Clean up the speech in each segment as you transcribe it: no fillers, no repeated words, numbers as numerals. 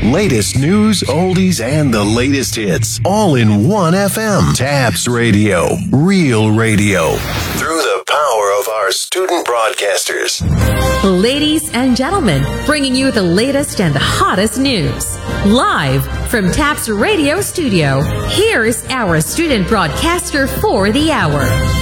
Latest news, oldies, and the latest hits. All in one FM. Tabs Radio. Real radio. Through the power of our student broadcasters. Ladies and gentlemen, bringing you the latest and the hottest news. Live from TAPS Radio Studio, here's our student broadcaster for the hour.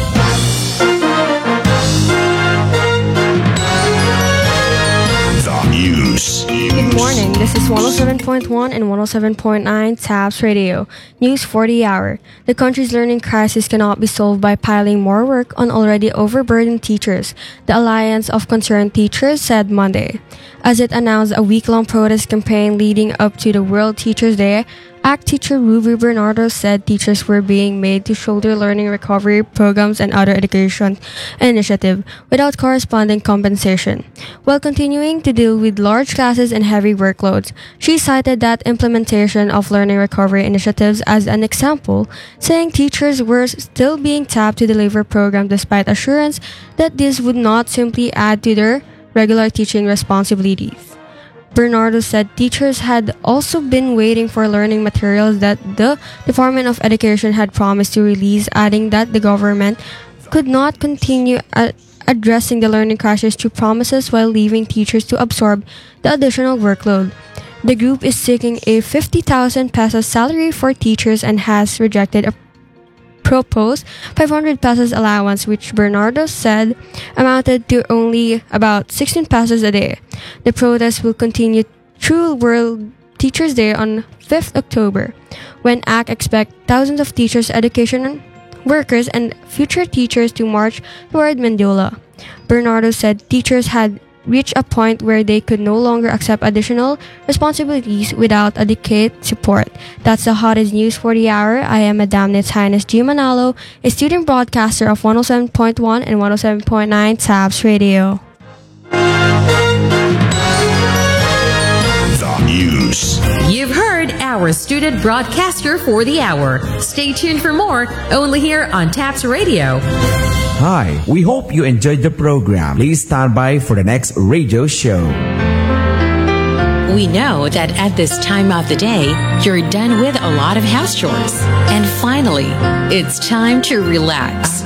Good morning. This is 107.1 and 107.9 TAPS Radio. News for the hour. The country's learning crisis cannot be solved by piling more work on already overburdened teachers, the Alliance of Concerned Teachers said Monday. As it announced a week-long protest campaign leading up to the World Teachers' Day, ACT teacher Ruby Bernardo said teachers were being made to shoulder learning recovery programs and other education initiatives without corresponding compensation, while continuing to deal with large classes and heavy workloads. She cited that implementation of learning recovery initiatives as an example, saying teachers were still being tapped to deliver programs despite assurance that this would not simply add to their regular teaching responsibilities. Bernardo said teachers had also been waiting for learning materials that the Department of Education had promised to release, adding that the government could not continue addressing the learning crisis through promises while leaving teachers to absorb the additional workload. The group is seeking a 50,000 pesos salary for teachers and has rejected a proposed 500 pesos allowance, which Bernardo said amounted to only about 16 pesos a day. The protest will continue through World Teachers' Day on 5th October, when ACT expects thousands of teachers, education workers, and future teachers to march toward Manila. Bernardo said teachers had reached a point where they could no longer accept additional responsibilities without adequate support. That's the hottest news for the hour. I am Madam Nits Highness G. Manalo, a student broadcaster of 107.1 and 107.9 TAPS Radio. The news. You've heard our student broadcaster for the hour. Stay tuned for more, only here on TAPS Radio. Hi, we hope you enjoyed the program. Please stand by for the next radio show. We know that at this time of the day, you're done with a lot of house chores. And finally, it's time to relax.